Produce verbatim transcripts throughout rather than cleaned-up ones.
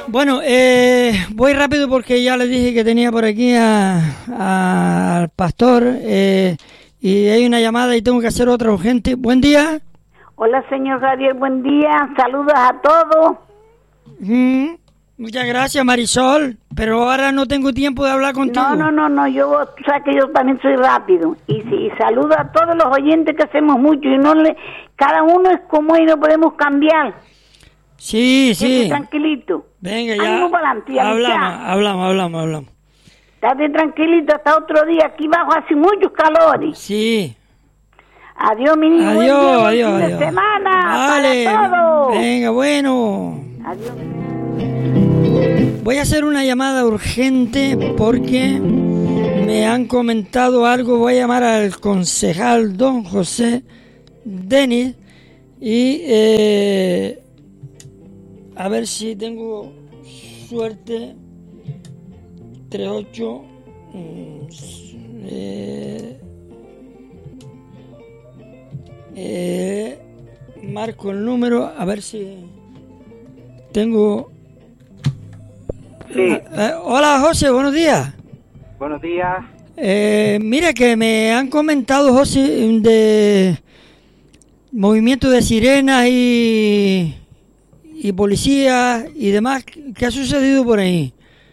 Bueno, eh, voy rápido porque ya le dije que tenía por aquí a, al pastor eh, y hay una llamada y tengo que hacer otra urgente. Buen día. Hola, señor Javier, buen día. Saludos a todos. Mm, muchas gracias, Marisol, pero ahora no tengo tiempo de hablar contigo. No, no, no, no, yo, tú sabes que yo también soy rápido. Y, y saludo a todos los oyentes que hacemos mucho y no le, cada uno es como y no podemos cambiar. Sí, sí. Estate tranquilito. Venga, ya. Ánimo para adelante, hablamos, hablamos, hablamos, hablamos. Estate tranquilito hasta otro día. Aquí abajo hace muchos calores. Sí. Adiós, mi niño. Adiós, buen día, adiós, buen fin adiós. de semana. Vale. Para todos. Venga, bueno. Adiós. Voy a hacer una llamada urgente porque me han comentado algo. Voy a llamar al concejal don José Denis y eh, a ver si tengo suerte. Tres ocho eh, eh, marco el número a ver si tengo. Sí. Eh, hola José, buenos días. Buenos días. Eh, mira que me han comentado, José, de movimiento de sirenas y, y policías y demás. ¿Qué ha sucedido por ahí?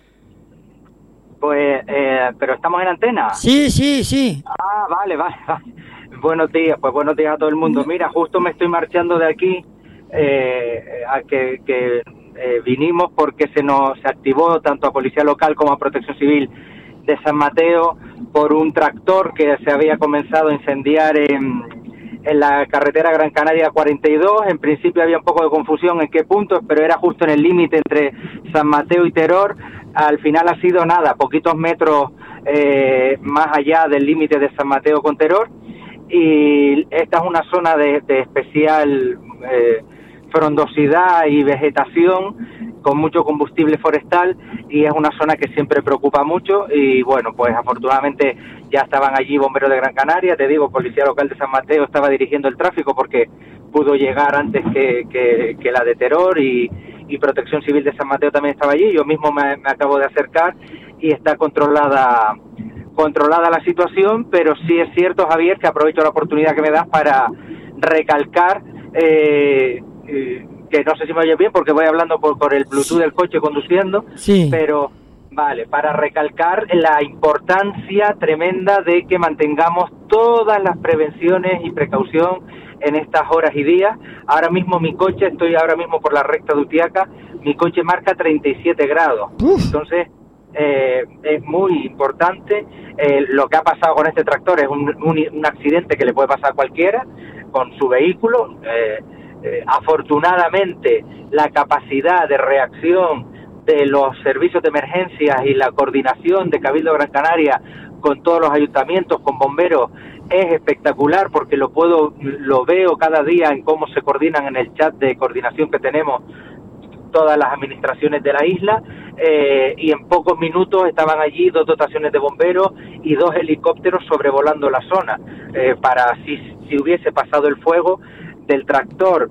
Pues, eh, pero estamos en antena. Sí, sí, sí. Ah, vale, vale, vale. Buenos días, pues buenos días a todo el mundo. Mira, justo me estoy marchando de aquí eh, a que, que eh, vinimos porque se nos se activó tanto a Policía Local como a Protección Civil de San Mateo por un tractor que se había comenzado a incendiar en, en la carretera Gran Canaria cuarenta y dos. En principio había un poco de confusión en qué puntos, pero era justo en el límite entre San Mateo y Teror. Al final ha sido nada, poquitos metros eh, más allá del límite de San Mateo con Teror, y esta es una zona de, de especial eh, frondosidad y vegetación con mucho combustible forestal, y es una zona que siempre preocupa mucho. Y bueno, pues afortunadamente ya estaban allí bomberos de Gran Canaria, te digo, Policía Local de San Mateo estaba dirigiendo el tráfico porque pudo llegar antes que, que, que la de Teror, y, y Protección Civil de San Mateo también estaba allí. Yo mismo me, me acabo de acercar y está controlada controlada la situación, pero sí es cierto, Javier, que aprovecho la oportunidad que me das para recalcar eh, eh, que no sé si me oyes bien porque voy hablando por, por el Bluetooth del coche conduciendo, Sí. pero vale, para recalcar la importancia tremenda de que mantengamos todas las prevenciones y precaución en estas horas y días. Ahora mismo mi coche, estoy ahora mismo por la recta de Utiaca, mi coche marca treinta y siete grados. Uf. Entonces eh, es muy importante. Eh, lo que ha pasado con este tractor es un, un, un accidente que le puede pasar a cualquiera con su vehículo. Eh, eh, afortunadamente la capacidad de reacción de los servicios de emergencias y la coordinación de Cabildo Gran Canaria con todos los ayuntamientos, con bomberos, es espectacular, porque lo puedo, lo veo cada día en cómo se coordinan en el chat de coordinación que tenemos todas las administraciones de la isla, eh, y en pocos minutos estaban allí dos dotaciones de bomberos y dos helicópteros sobrevolando la zona, eh, para si, si hubiese pasado el fuego del tractor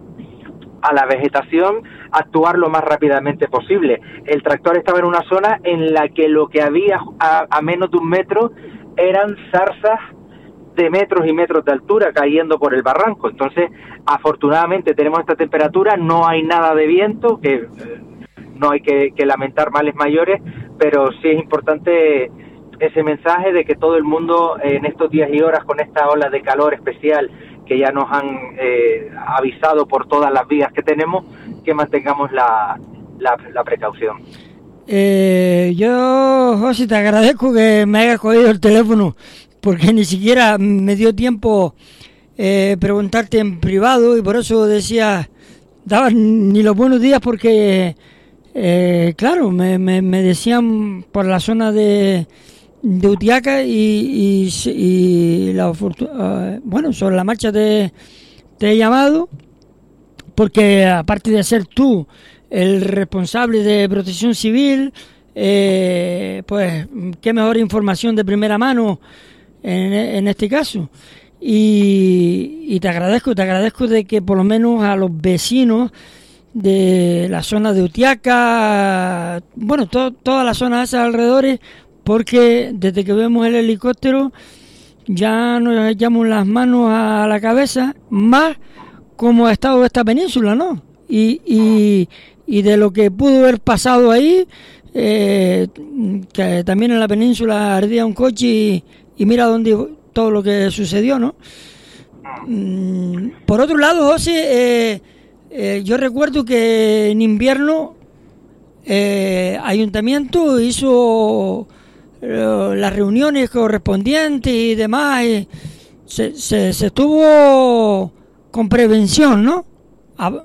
a la vegetación, actuar lo más rápidamente posible. El tractor estaba en una zona en la que lo que había a, a menos de un metro eran zarzas de metros y metros de altura cayendo por el barranco. Entonces, afortunadamente tenemos esta temperatura, no hay nada de viento, que eh, no hay que, que lamentar males mayores, pero sí es importante ese mensaje de que todo el mundo eh, en estos días y horas, con esta ola de calor especial que ya nos han eh, avisado por todas las vías que tenemos, que mantengamos la, la, la precaución. Eh, yo, José, te agradezco que me hayas cogido el teléfono, porque ni siquiera me dio tiempo eh, preguntarte en privado, y por eso decía, daba ni los buenos días, porque eh, claro, me, me, me decían por la zona de, de Utiaca y, y, y la, uh, bueno, sobre la marcha te, te he llamado, porque aparte de ser tú el responsable de Protección Civil, eh, pues qué mejor información de primera mano en, en este caso. Y, y te agradezco, te agradezco de que por lo menos a los vecinos de la zona de Utiaca, bueno, to, toda la zona de esos alrededores, porque desde que vemos el helicóptero ya nos echamos las manos a la cabeza, más como ha estado esta península, ¿no? Y, y, y de lo que pudo haber pasado ahí, eh, que también en la península ardía un coche y, y mira dónde todo lo que sucedió, ¿no? Mm, por otro lado, José, eh, eh, yo recuerdo que en invierno eh, Ayuntamiento hizo eh, las reuniones correspondientes y demás, y se, se, se estuvo con prevención, ¿no? A...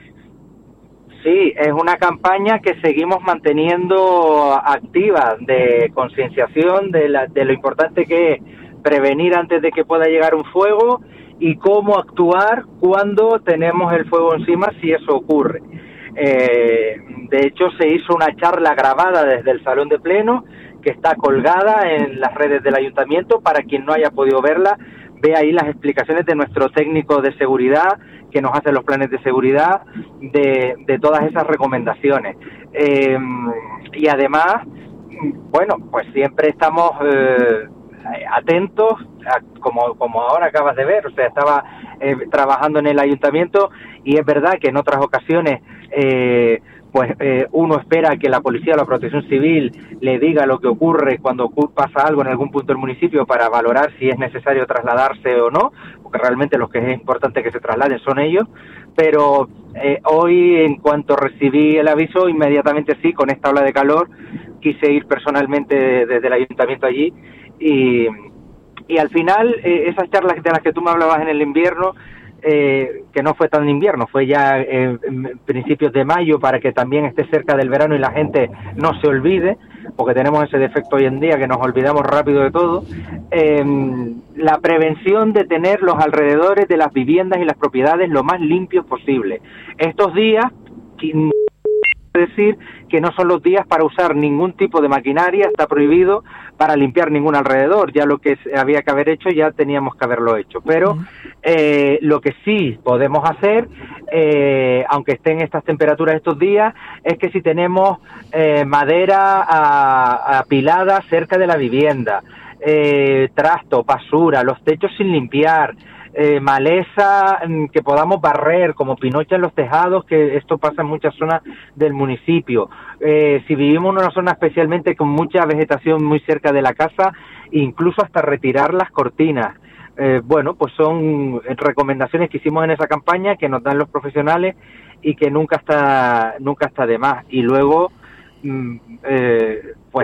Sí, es una campaña que seguimos manteniendo activa de concienciación de, la, de lo importante que es prevenir antes de que pueda llegar un fuego y cómo actuar cuando tenemos el fuego encima si eso ocurre. Eh, de hecho, se hizo una charla grabada desde el Salón de Pleno que está colgada en las redes del Ayuntamiento. Para quien no haya podido verla, ve ahí las explicaciones de nuestro técnico de seguridad que nos hace los planes de seguridad de, de todas esas recomendaciones. Eh, y además, bueno, pues siempre estamos eh, atentos, a, como, como ahora acabas de ver, o sea, estaba eh, trabajando en el Ayuntamiento y es verdad que en otras ocasiones eh, pues eh, uno espera que la policía o la protección civil le diga lo que ocurre cuando pasa algo en algún punto del municipio para valorar si es necesario trasladarse o no, porque realmente los que es importante que se trasladen son ellos, pero eh, hoy en cuanto recibí el aviso, inmediatamente sí, con esta ola de calor, quise ir personalmente desde el ayuntamiento allí y, y al final eh, esas charlas de las que tú me hablabas en el invierno, Eh, que no fue tan invierno, fue ya eh, en principios de mayo para que también esté cerca del verano y la gente no se olvide, porque tenemos ese defecto hoy en día que nos olvidamos rápido de todo. Eh, la prevención de tener los alrededores de las viviendas y las propiedades lo más limpios posible. Estos días, decir que no son los días para usar ningún tipo de maquinaria, está prohibido para limpiar ningún alrededor, ya lo que había que haber hecho ya teníamos que haberlo hecho, pero eh, lo que sí podemos hacer, eh, aunque estén estas temperaturas estos días, es que si tenemos eh, madera a, apilada cerca de la vivienda, eh, trasto, basura, los techos sin limpiar, Eh, maleza que podamos barrer, como pinocha en los tejados, que esto pasa en muchas zonas del municipio. Eh, si vivimos en una zona especialmente con mucha vegetación muy cerca de la casa, incluso hasta retirar las cortinas. Eh, bueno, pues son recomendaciones que hicimos en esa campaña que nos dan los profesionales y que nunca está nunca está de más. Y luego, mm, eh, pues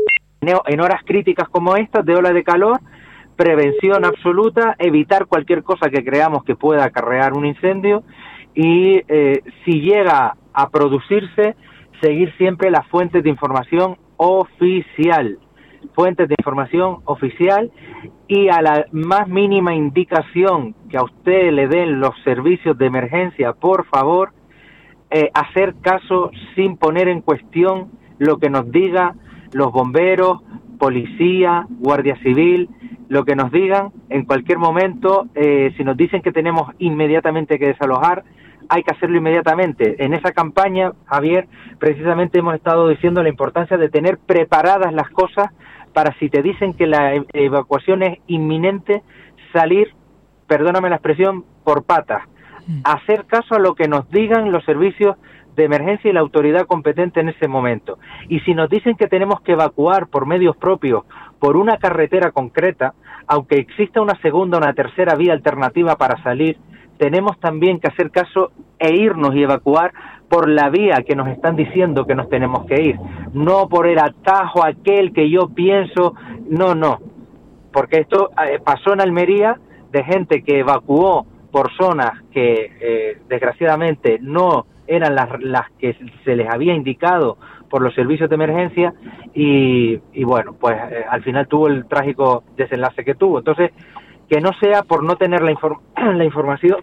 en horas críticas como estas de ola de calor, prevención absoluta, evitar cualquier cosa que creamos que pueda acarrear un incendio y eh, si llega a producirse, seguir siempre las fuentes de información oficial, fuentes de información oficial y a la más mínima indicación que a usted le den los servicios de emergencia, por favor, eh, hacer caso sin poner en cuestión lo que nos diga los bomberos, policía, guardia civil, lo que nos digan en cualquier momento. Eh, si nos dicen que tenemos inmediatamente que desalojar, hay que hacerlo inmediatamente. En esa campaña, Javier, precisamente hemos estado diciendo la importancia de tener preparadas las cosas para si te dicen que la evacuación es inminente, salir, perdóname la expresión, por patas. Hacer caso a lo que nos digan los servicios de emergencia y la autoridad competente en ese momento. Y si nos dicen que tenemos que evacuar por medios propios, por una carretera concreta, aunque exista una segunda o una tercera vía alternativa para salir, tenemos también que hacer caso e irnos y evacuar por la vía que nos están diciendo que nos tenemos que ir, no por el atajo aquel que yo pienso, no, no, porque esto eh, pasó en Almería de gente que evacuó por zonas que eh, desgraciadamente no eran las, las que se les había indicado por los servicios de emergencia y, y bueno, pues eh, al final tuvo el trágico desenlace que tuvo. Entonces, que no sea por no tener la, inform la información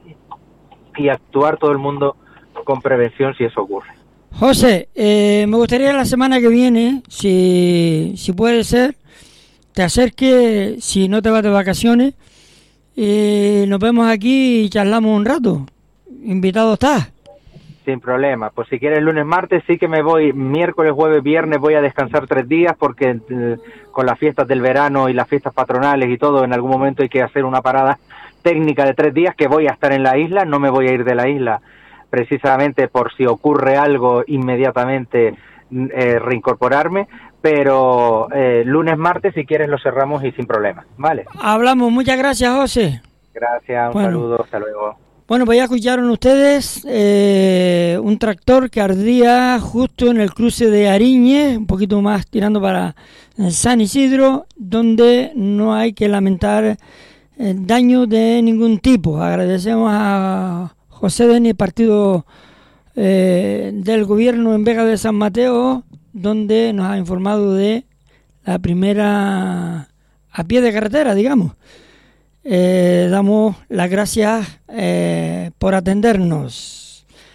y actuar todo el mundo con prevención si eso ocurre. José, eh, me gustaría la semana que viene, si, si puede ser, te acerque, si no te vas de vacaciones, y nos vemos aquí y charlamos un rato. Invitado estás. Sin problema. Pues si quieres lunes, martes, sí que me voy. Miércoles, jueves, viernes voy a descansar tres días porque eh, con las fiestas del verano y las fiestas patronales y todo, en algún momento hay que hacer una parada técnica de tres días que voy a estar en la isla. No me voy a ir de la isla precisamente por si ocurre algo inmediatamente eh, reincorporarme. Pero eh, lunes, martes, si quieres lo cerramos y sin problema. Vale. Hablamos. Muchas gracias, José. Gracias. Un bueno. saludo. Hasta luego. Bueno, pues ya escucharon ustedes eh, un tractor que ardía justo en el cruce de Ariñe, un poquito más tirando para San Isidro, donde no hay que lamentar eh, daño de ningún tipo. Agradecemos a José Denis, partido eh, del gobierno en Vega de San Mateo, donde nos ha informado de la primera a pie de carretera, digamos. Eh, damos las gracias eh, por atendernos.